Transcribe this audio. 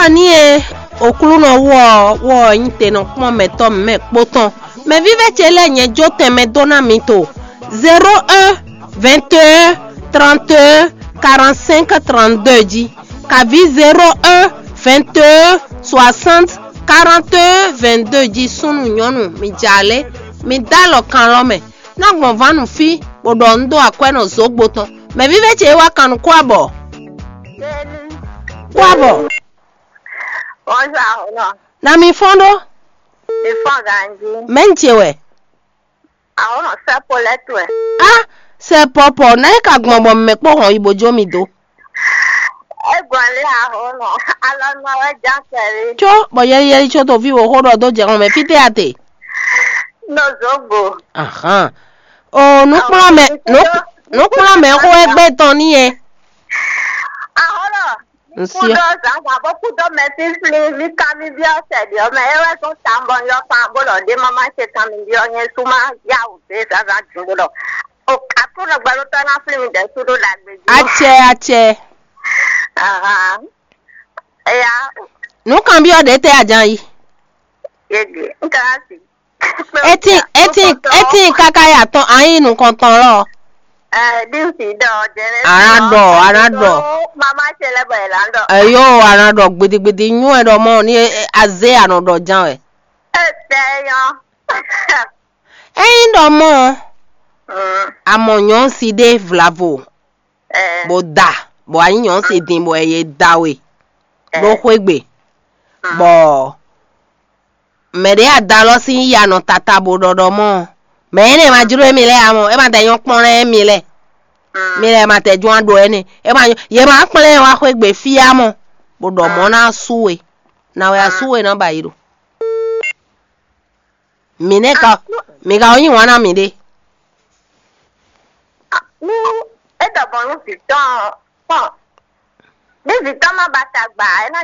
ni e okulu no wo yin te no pon meto me poton me vive chele nye jote me dona mito 01 21 31 45 32 di kavi 01 21 60 42 22 di sunu nyonu mi jale mi dalo kan lo me na gbon vanu fi bodo ndo akweno zogboton me vive che wa kanu kwabo kwabo na mi fondo menchewe ah se popo na ka gbonbo me po hon ibojo mi do cho boye cho to vi wo hodo do je on me fite ate no zogo aha o no kura me ho egbe ton ni e nsi kudo metin fli kami bi ose di o me ewe so tambon yo pa bolo de mama se kami bi onye suma ya u se sa za jumbo o akuro gbalo to na fli mi de suru la gbeji ache aha ya no kan bi o de te ajan yi yege nkasi eti kakaya ton ayin nu kan ton ro duty do jere arado mama se le bo elando ayo arado gbidigbidi yun e do mo ni aze anodo jan e teyan eyin do mo amonyon si de vlavo bo da bo ayin si din bo eye dawe bo kwegbe bo mere adalo si ya no tata bo dodo mo me ne ma juro mi le amo e ma te yon pon re mi le ma te ju ando eni e ma ye ma pon le wa kwegbe fi amo bo do mo na suwe na we asuwe na ba iro mi ga oyin wa na mi de ni e do bonu fi ton ni vi ton ma bata gba e na